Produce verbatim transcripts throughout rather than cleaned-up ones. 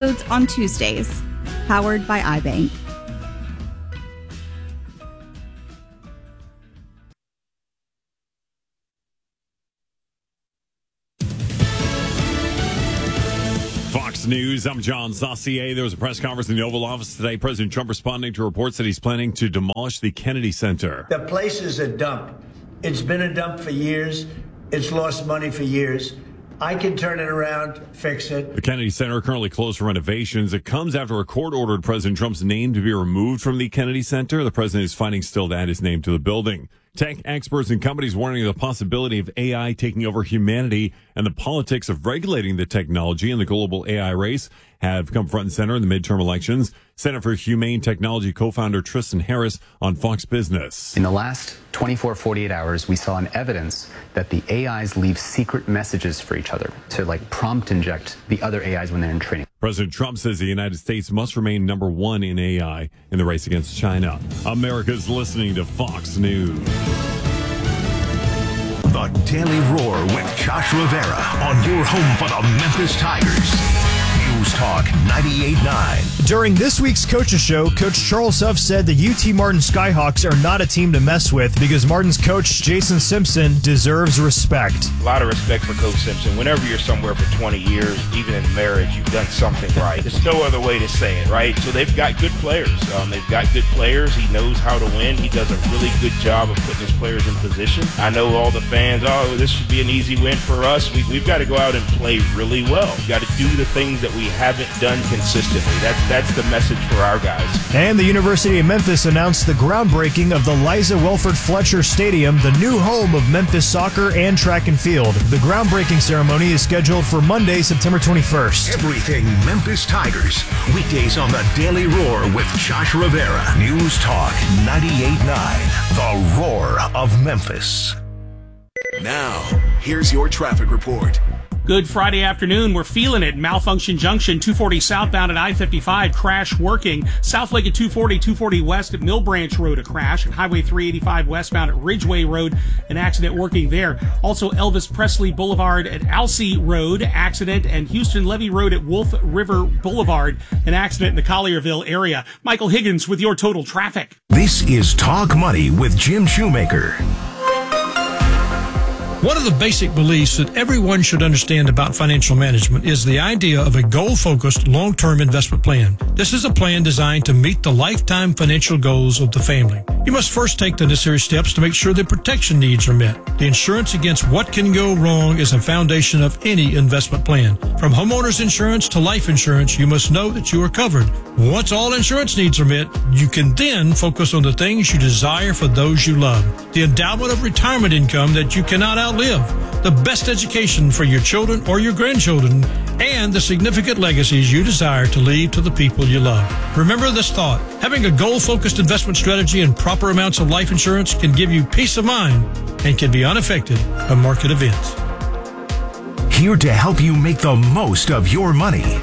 on Tuesdays, powered by iBank. Fox News, I'm John Saucier. There was a press conference in the Oval Office today. President Trump responding to reports that he's planning to demolish the Kennedy Center. The place is a dump. It's been a dump for years. It's lost money for years. I can turn it around, fix it. The Kennedy Center currently closed for renovations. It comes after a court ordered President Trump's name to be removed from the Kennedy Center. The president is fighting still to add his name to the building. Tech experts and companies warning of the possibility of A I taking over humanity and the politics of regulating the technology in the global A I race have come front and center in the midterm elections. Center for Humane Technology co-founder Tristan Harris on Fox Business. In the last twenty-four, forty-eight hours, we saw an evidence that the A Is leave secret messages for each other to like prompt inject the other A Is when they're in training. President Trump says the United States must remain number one in A I in the race against China. America's listening to Fox News. The Daily Roar with Josh Rivera on your home for the Memphis Tigers. News Talk ninety-eight point nine. During this week's Coaches Show, Coach Charles Huff said the U T Martin Skyhawks are not a team to mess with because Martin's coach, Jason Simpson, deserves respect. A lot of respect for Coach Simpson. Whenever you're somewhere for twenty years, even in marriage, you've done something right. There's no other way to say it, right? So they've got good players. Um, they've got good players. He knows how to win. He does a really good job of putting his players in position. I know all the fans, oh, this should be an easy win for us. We, we've got to go out and play really well. We've got to do the things that we haven't done consistently. That's that's the message for our guys. And the University of Memphis announced the groundbreaking of the Liza Welford Fletcher Stadium, the new home of Memphis soccer and track and field. The groundbreaking ceremony is scheduled for Monday, September twenty-first. Everything Memphis Tigers. Weekdays on the Daily Roar with Josh Rivera. News Talk ninety-eight point nine. The Roar of Memphis. Now, here's your traffic report. Good Friday afternoon. We're feeling it. Malfunction Junction, two forty southbound at I fifty-five, crash working. South Lake at two forty, two forty west at Mill Branch Road, a crash. And Highway three eighty-five westbound at Ridgeway Road, an accident working there. Also Elvis Presley Boulevard at Alsea Road, accident. And Houston Levee Road at Wolf River Boulevard, an accident in the Collierville area. Michael Higgins with your total traffic. This is Talk Money with Jim Shoemaker. One of the basic beliefs that everyone should understand about financial management is the idea of a goal-focused, long-term investment plan. This is a plan designed to meet the lifetime financial goals of the family. You must first take the necessary steps to make sure the protection needs are met. The insurance against what can go wrong is a foundation of any investment plan. From homeowners insurance to life insurance, you must know that you are covered. Once all insurance needs are met, you can then focus on the things you desire for those you love. The endowment of retirement income that you cannot outlive. The best education for your children or your grandchildren, and the significant legacies you desire to leave to the people you love. Remember this thought. Having a goal-focused investment strategy and proper amounts of life insurance can give you peace of mind and can be unaffected by market events. Here to help you make the most of your money.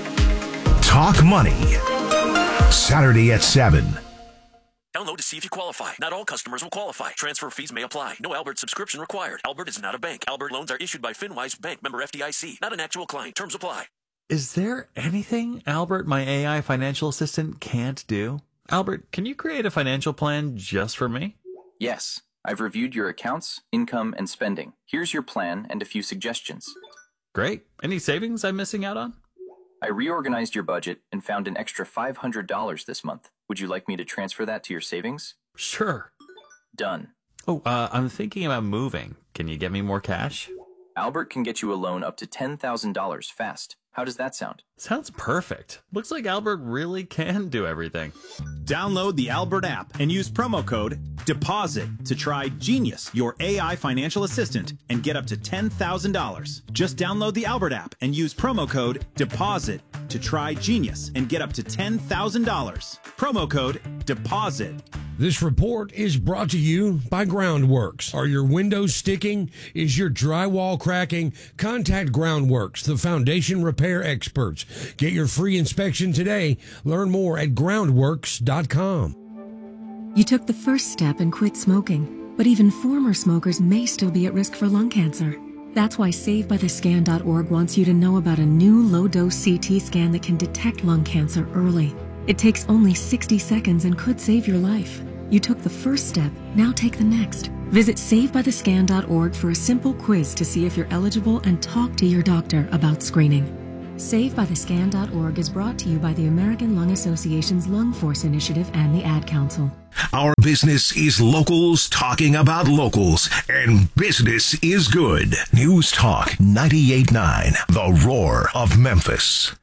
Talk Money. Saturday at seven. Download to see if you qualify. Not all customers will qualify. Transfer fees may apply. No Albert subscription required. Albert is not a bank. Albert loans are issued by FinWise Bank, member F D I C. Not an actual client. Terms apply. Is there anything Albert, my A I financial assistant, can't do? Albert, can you create a financial plan just for me? Yes. I've reviewed your accounts, income, and spending. Here's your plan and a few suggestions. Great. Any savings I'm missing out on? I reorganized your budget and found an extra five hundred dollars this month. Would you like me to transfer that to your savings? Sure. Done. Oh, uh, I'm thinking about moving. Can you get me more cash? Albert can get you a loan up to ten thousand dollars fast. How does that sound? Sounds perfect. Looks like Albert really can do everything. Download the Albert app and use promo code DEPOSIT to try Genius, your A I financial assistant, and get up to ten thousand dollars. Just download the Albert app and use promo code DEPOSIT to try Genius and get up to ten thousand dollars. Promo code DEPOSIT. This report is brought to you by Groundworks. Are your windows sticking? Is your drywall cracking? Contact Groundworks, the foundation repair experts. Get your free inspection today. Learn more at groundworks dot com. You took the first step and quit smoking, but even former smokers may still be at risk for lung cancer. That's why save by the scan dot org wants you to know about a new low-dose C T scan that can detect lung cancer early. It takes only sixty seconds and could save your life. You took the first step, now take the next. Visit save by the scan dot org for a simple quiz to see if you're eligible and talk to your doctor about screening. save by the scan dot org is brought to you by the American Lung Association's Lung Force Initiative and the Ad Council. Our business is locals talking about locals, and business is good. News Talk ninety-eight point nine, The Roar of Memphis.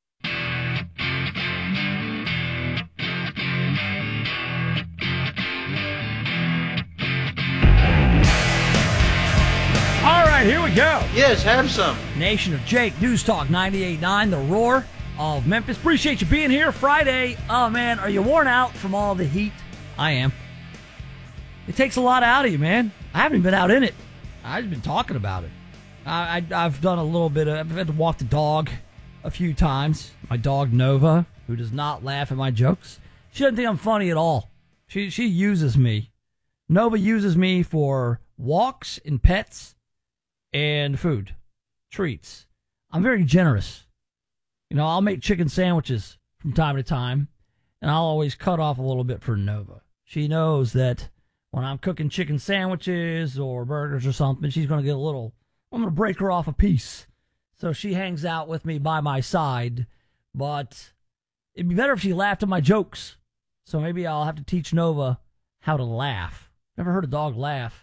All right, here we go. Yes, have some. Nation of Jake, News Talk ninety-eight point nine, The Roar of Memphis. Appreciate you being here Friday. Oh, man, are you worn out from all the heat? I am. It takes a lot out of you, man. I haven't been out in it. I've been talking about it. I, I, I've done a little bit of, I've had to walk the dog a few times. My dog, Nova, who does not laugh at my jokes. She doesn't think I'm funny at all. She, she uses me. Nova uses me for walks and pets and food, treats. I'm very generous. You know, I'll make chicken sandwiches from time to time, and I'll always cut off a little bit for Nova. She knows that when I'm cooking chicken sandwiches or burgers or something, she's going to get a little, I'm going to break her off a piece. So she hangs out with me by my side, but it'd be better if she laughed at my jokes. So maybe I'll have to teach Nova how to laugh. Never heard a dog laugh.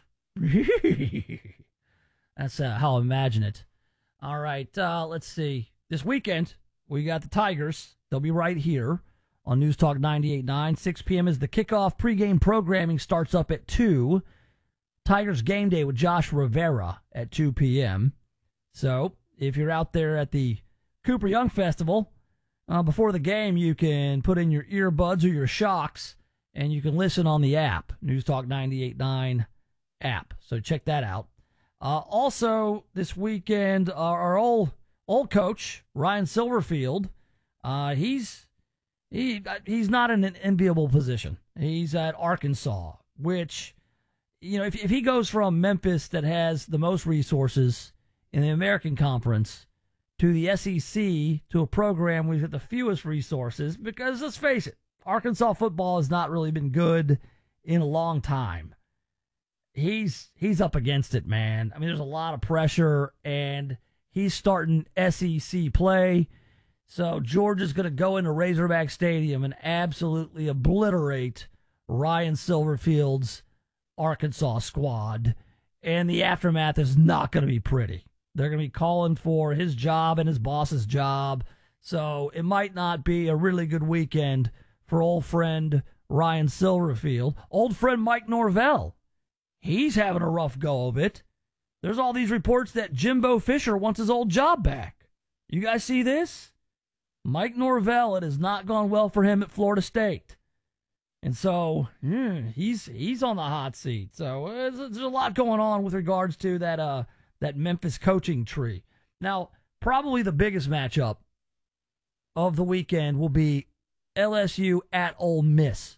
That's uh, how I imagine it. All right, uh, let's see. This weekend, we got the Tigers. They'll be right here on News Talk ninety-eight point nine. six p.m. is the kickoff. Pregame programming starts up at two. Tigers game day with Josh Rivera at two p.m. So if you're out there at the Cooper Young Festival, uh, before the game, you can put in your earbuds or your shocks, and you can listen on the app, News Talk ninety-eight point nine app. So check that out. Uh, also, this weekend, uh, our old old coach, Ryan Silverfield, uh, he's he he's not in an enviable position. He's at Arkansas, which, you know, if if he goes from Memphis that has the most resources in the American Conference to the S E C, to a program with the fewest resources, because let's face it, Arkansas football has not really been good in a long time. He's he's up against it, man. I mean, there's a lot of pressure, and he's starting S E C play. So Georgia's going to go into Razorback Stadium and absolutely obliterate Ryan Silverfield's Arkansas squad. And the aftermath is not going to be pretty. They're going to be calling for his job and his boss's job. So it might not be a really good weekend for old friend Ryan Silverfield. Old friend Mike Norvell. He's having a rough go of it. There's all these reports that Jimbo Fisher wants his old job back. You guys see this? Mike Norvell, it has not gone well for him at Florida State. And so, yeah, he's he's on the hot seat. So uh, there's, there's a lot going on with regards to that uh, that Memphis coaching tree. Now, probably the biggest matchup of the weekend will be L S U at Ole Miss.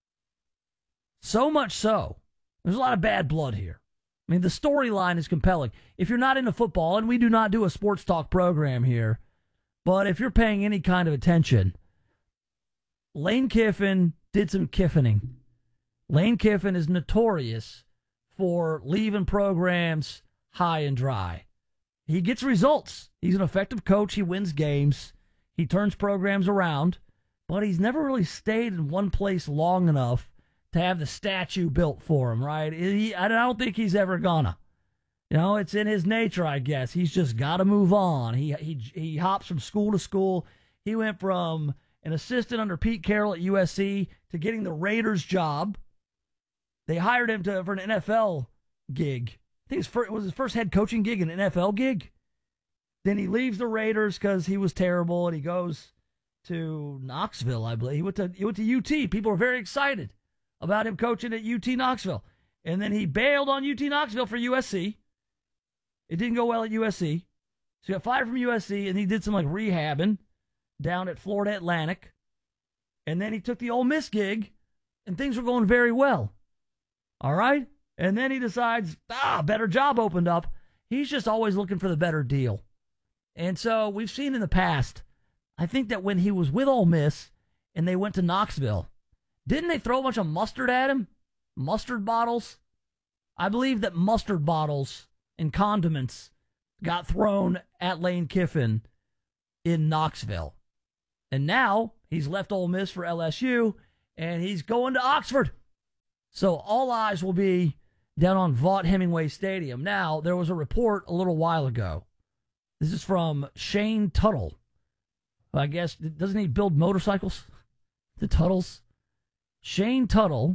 So much so, there's a lot of bad blood here. I mean, the storyline is compelling. If you're not into football, and we do not do a sports talk program here, but if you're paying any kind of attention, Lane Kiffin did some kiffining. Lane Kiffin is notorious for leaving programs high and dry. He gets results. He's an effective coach. He wins games. He turns programs around, but he's never really stayed in one place long enough to have the statue built for him, right? He, I don't think he's ever gonna. You know, it's in his nature, I guess. He's just got to move on. He he he hops from school to school. He went from an assistant under Pete Carroll at U S C to getting the Raiders job. They hired him to for an N F L gig. I think his first, it was his first head coaching gig, an N F L gig. Then he leaves the Raiders because he was terrible, and he goes to Knoxville, I believe. He went to he went to U T. People were very excited about him coaching at U T Knoxville. And then he bailed on U T Knoxville for U S C. It didn't go well at U S C. So he got fired from U S C, and he did some like rehabbing down at Florida Atlantic. And then he took the Ole Miss gig, and things were going very well. All right? And then he decides, ah, better job opened up. He's just always looking for the better deal. And so we've seen in the past, I think that when he was with Ole Miss and they went to Knoxville, didn't they throw a bunch of mustard at him? Mustard bottles? I believe that mustard bottles and condiments got thrown at Lane Kiffin in Knoxville. And now he's left Ole Miss for L S U, and he's going to Oxford. So all eyes will be down on Vaught-Hemingway Stadium. Now, there was a report a little while ago. This is from Shane Tuttle. I guess, doesn't he build motorcycles? The Tuttles? Shane Tuttle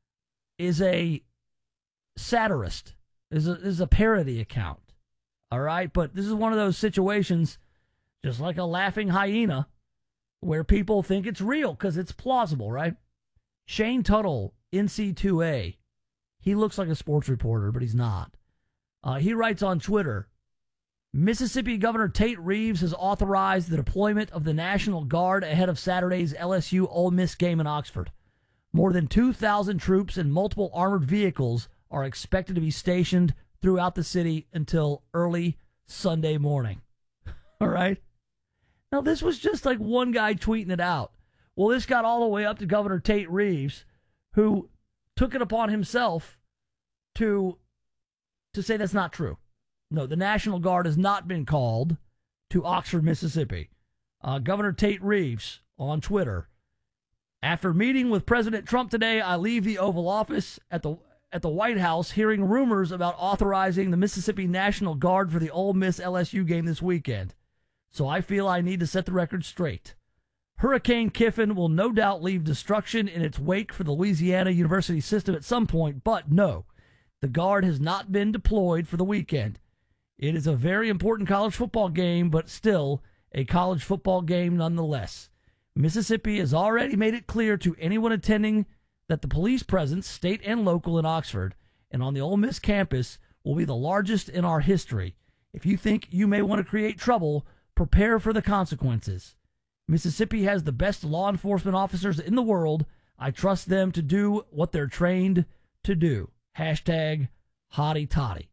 is a satirist, is a, is a parody account. All right? But this is one of those situations, just like a laughing hyena, where people think it's real because it's plausible, right? Shane Tuttle, N C two A. He looks like a sports reporter, but he's not. Uh, he writes on Twitter, Mississippi Governor Tate Reeves has authorized the deployment of the National Guard ahead of Saturday's L S U Ole Miss game in Oxford. More than two thousand troops and multiple armored vehicles are expected to be stationed throughout the city until early Sunday morning. All right? Now, this was just like one guy tweeting it out. Well, this got all the way up to Governor Tate Reeves, who took it upon himself to, to say that's not true. No, the National Guard has not been called to Oxford, Mississippi. Uh, Governor Tate Reeves on Twitter, after meeting with President Trump today, I leave the Oval Office at the at the White House hearing rumors about authorizing the Mississippi National Guard for the Ole Miss L S U game this weekend. So I feel I need to set the record straight. Hurricane Kiffin will no doubt leave destruction in its wake for the Louisiana University system at some point, but no, the Guard has not been deployed for the weekend. It is a very important college football game, but still a college football game nonetheless. Mississippi has already made it clear to anyone attending that the police presence, state and local, in Oxford and on the Ole Miss campus will be the largest in our history. If you think you may want to create trouble, prepare for the consequences. Mississippi has the best law enforcement officers in the world. I trust them to do what they're trained to do. Hashtag hotty toddy.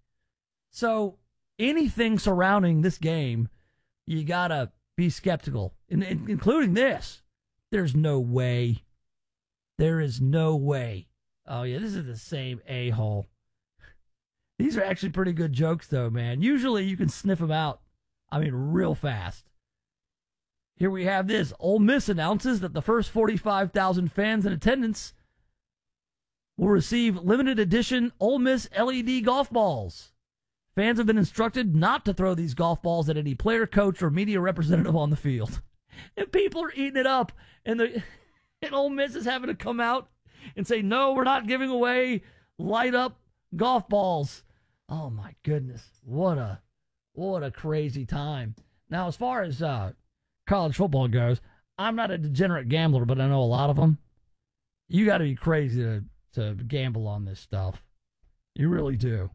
So anything surrounding this game, you got to be skeptical, in, in, including this. There's no way. There is no way. Oh, yeah, this is the same a-hole. These are actually pretty good jokes, though, man. Usually you can sniff them out, I mean, real fast. Here we have this. Ole Miss announces that the first forty-five thousand fans in attendance will receive limited edition Ole Miss L E D golf balls. Fans have been instructed not to throw these golf balls at any player, coach, or media representative on the field. And people are eating it up. And, the, and Ole Miss is having to come out and say, no, we're not giving away light-up golf balls. Oh, my goodness. What a what a crazy time. Now, as far as uh, college football goes, I'm not a degenerate gambler, but I know a lot of them. You got to be crazy to, to gamble on this stuff. You really do.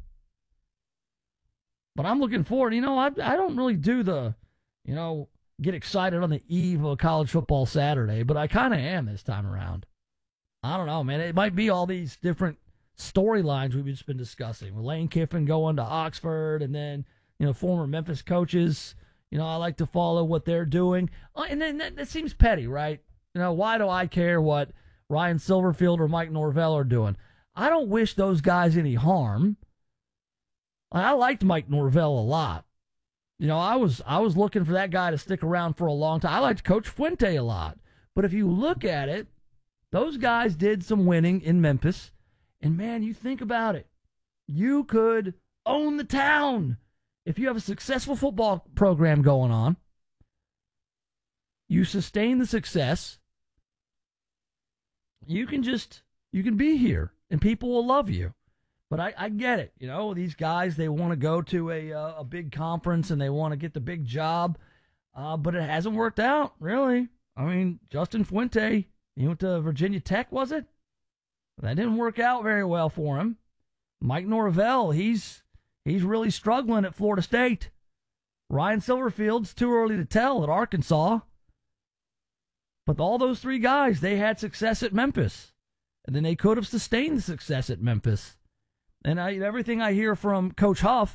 But I'm looking forward. You know, I I don't really do the, you know, get excited on the eve of a college football Saturday, but I kind of am this time around. I don't know, man. It might be all these different storylines we've just been discussing. With Lane Kiffin going to Oxford, and then, you know, former Memphis coaches. You know, I like to follow what they're doing. Uh, and then that, that seems petty, right? You know, why do I care what Ryan Silverfield or Mike Norvell are doing? I don't wish those guys any harm. I liked Mike Norvell a lot. You know, I was I was looking for that guy to stick around for a long time. I liked Coach Fuente a lot. But if you look at it, those guys did some winning in Memphis. And, man, you think about it. You could own the town. If you have a successful football program going on, you sustain the success, you can just, you can be here, and people will love you. But I, I get it. You know, these guys, they want to go to a uh, a big conference, and they want to get the big job, uh, but it hasn't worked out, really. I mean, Justin Fuente, he went to Virginia Tech, was it? That didn't work out very well for him. Mike Norvell, he's... He's really struggling at Florida State. Ryan Silverfield's too early to tell at Arkansas. But all those three guys, they had success at Memphis. And then they could have sustained the success at Memphis. And I, everything I hear from Coach Huff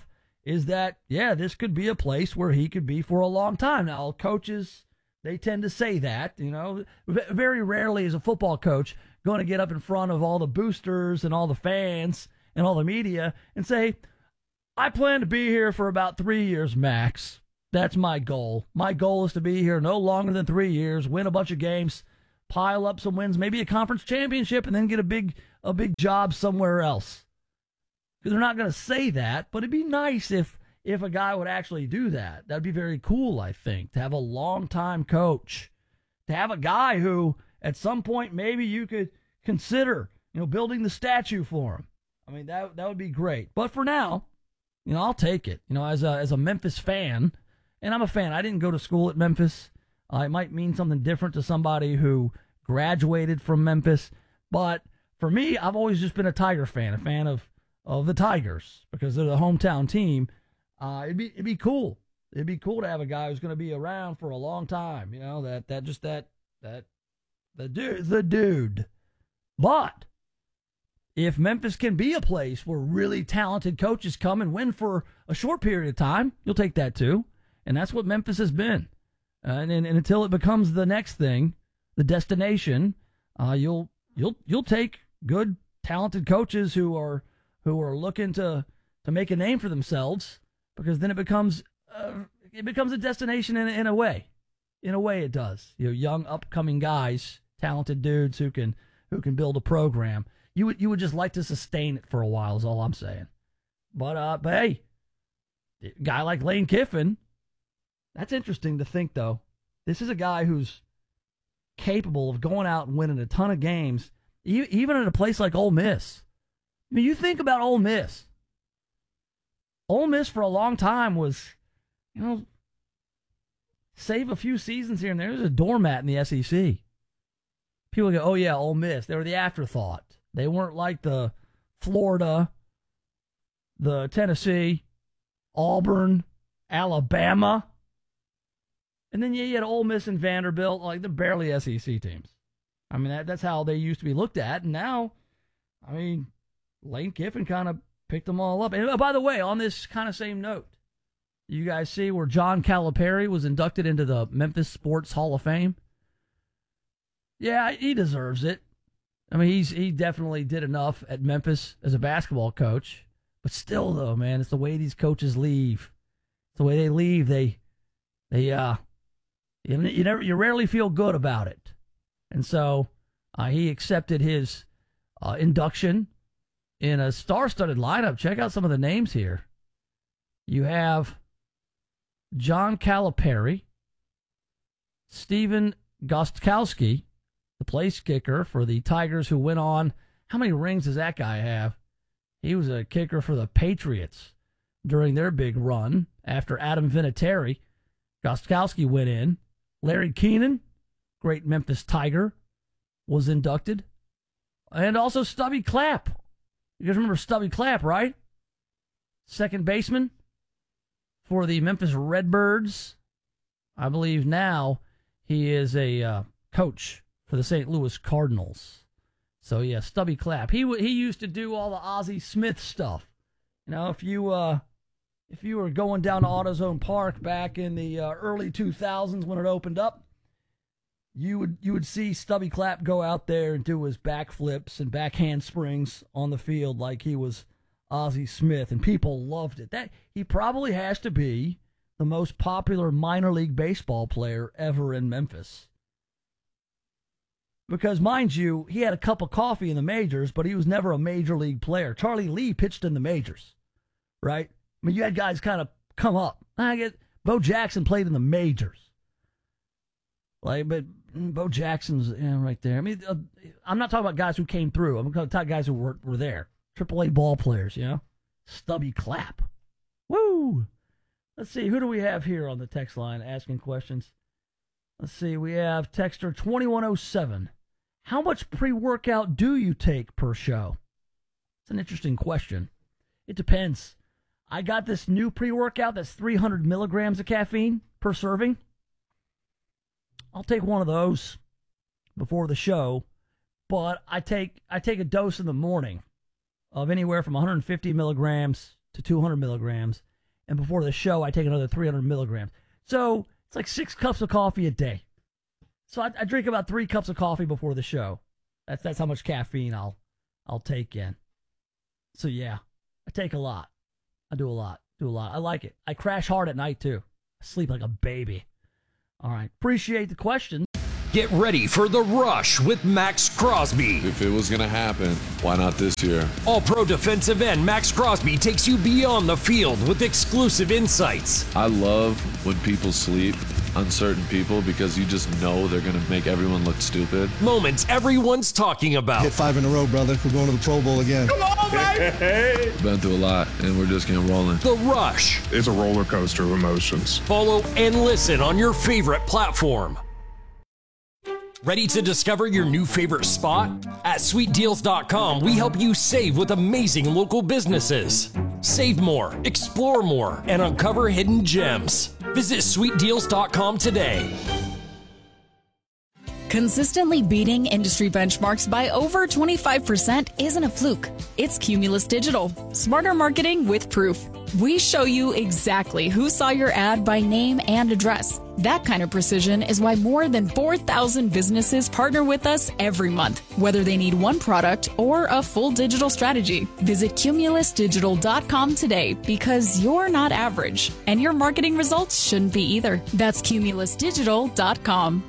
is that, yeah, this could be a place where he could be for a long time. Now, coaches, they tend to say that, you know. Very rarely is a football coach going to get up in front of all the boosters and all the fans and all the media and say, I plan to be here for about three years max. That's my goal. My goal is to be here no longer than three years, win a bunch of games, pile up some wins, maybe a conference championship, and then get a big a big job somewhere else. They're not going to say that, but it'd be nice if if a guy would actually do that. That'd be very cool, I think, to have a long-time coach, to have a guy who at some point maybe you could consider, you know, building the statue for him. I mean, that that would be great. But for now, you know, I'll take it. You know, as a as a Memphis fan, and I'm a fan. I didn't go to school at Memphis. Uh, it might mean something different to somebody who graduated from Memphis, but for me, I've always just been a Tiger fan, a fan of, of the Tigers because they're the hometown team. Uh, it'd be it'd be cool. It'd be cool to have a guy who's going to be around for a long time. You know, that that just that that the dude the dude. But if Memphis can be a place where really talented coaches come and win for a short period of time, you'll take that too. And that's what Memphis has been. Uh, and, and, and until it becomes the next thing, the destination, uh, you'll you'll you'll take good, talented coaches who are who are looking to, to make a name for themselves, because then it becomes uh, it becomes a destination in in a way, in a way it does. You know, young upcoming guys, talented dudes who can who can build a program. You would you would just like to sustain it for a while is all I'm saying. But uh, but hey, a guy like Lane Kiffin, that's interesting to think though. This is a guy who's capable of going out and winning a ton of games, even at a place like Ole Miss. I mean, you think about Ole Miss. Ole Miss for a long time was, you know, save a few seasons here and there, there's a doormat in the S E C. People go, oh yeah, Ole Miss. They were the afterthought. They weren't like the Florida, the Tennessee, Auburn, Alabama. And then yeah, you had Ole Miss and Vanderbilt, like they're barely S E C teams. I mean, that, that's how they used to be looked at. And now, I mean, Lane Kiffin kind of picked them all up. And oh, by the way, on this kind of same note, you guys see where John Calipari was inducted into the Memphis Sports Hall of Fame? Yeah, he deserves it. I mean, he's he definitely did enough at Memphis as a basketball coach. But still, though, man, it's the way these coaches leave. It's the way they leave. They, they, uh, you, you never, you rarely feel good about it. And so uh, he accepted his uh, induction in a star-studded lineup. Check out some of the names here. You have John Calipari, Stephen Gostkowski, the place kicker for the Tigers, who went on. How many rings does that guy have? He was a kicker for the Patriots during their big run after Adam Vinatieri. Gostkowski went in. Larry Keenan, great Memphis Tiger, was inducted. And also Stubby Clapp. You guys remember Stubby Clapp, right? Second baseman for the Memphis Redbirds. I believe now he is a uh, coach for the Saint Louis Cardinals. So, yeah, Stubby Clapp. He he used to do all the Ozzie Smith stuff. You know, if you uh, if you were going down to AutoZone Park back in the uh, early two thousands when it opened up, you would you would see Stubby Clapp go out there and do his backflips and back handsprings on the field like he was Ozzie Smith, and people loved it. That he probably has to be the most popular minor league baseball player ever in Memphis. Because, mind you, he had a cup of coffee in the majors, but he was never a major league player. Charlie Lee pitched in the majors, right? I mean, you had guys kind of come up. I get Bo Jackson played in the majors. Like, but Bo Jackson's yeah, right there. I mean, uh, I'm not talking about guys who came through. I'm talking about guys who were, were there. Triple A ball players, you know? Stubby Clapp. Woo! Let's see, who do we have here on the text line asking questions? Let's see, we have texter twenty-one oh seven. How much pre-workout do you take per show? It's an interesting question. It depends. I got this new pre-workout that's three hundred milligrams of caffeine per serving. I'll take one of those before the show, but I take I take a dose in the morning of anywhere from one hundred fifty milligrams to two hundred milligrams, and before the show, I take another three hundred milligrams. So it's like six cups of coffee a day. So I, I drink about three cups of coffee before the show. That's that's how much caffeine I'll I'll take in. So yeah, I take a lot. I do a lot. Do a lot. I like it. I crash hard at night too. I sleep like a baby. All right. Appreciate the question. Get ready for The Rush with Max Crosby. If it was going to happen, why not this year? All-Pro defensive end Max Crosby takes you beyond the field with exclusive insights. I love when people sleep on certain people because you just know they're going to make everyone look stupid. Moments everyone's talking about. Hit five in a row, brother. We're going to the Pro Bowl again. Come on, baby! Been through a lot, and we're just getting rolling. The Rush. It's a roller coaster of emotions. Follow and listen on your favorite platform. Ready to discover your new favorite spot? At sweet deals dot com, we help you save with amazing local businesses. Save more, explore more, and uncover hidden gems. Visit sweet deals dot com today. Consistently beating industry benchmarks by over twenty-five percent isn't a fluke. It's Cumulus Digital. Smarter marketing with proof. We show you exactly who saw your ad by name and address. That kind of precision is why more than four thousand businesses partner with us every month, whether they need one product or a full digital strategy. Visit cumulus digital dot com today because you're not average, and your marketing results shouldn't be either. That's cumulus digital dot com.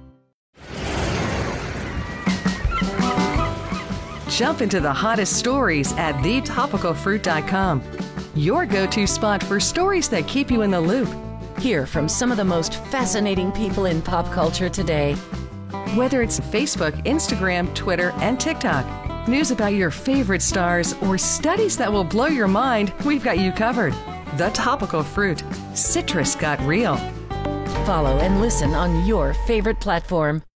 Jump into the hottest stories at the topical fruit dot com. Your go-to spot for stories that keep you in the loop. Hear from some of the most fascinating people in pop culture today. Whether it's Facebook, Instagram, Twitter, and TikTok, news about your favorite stars, or studies that will blow your mind, we've got you covered. The Topical Fruit. Citrus got real. Follow and listen on your favorite platform.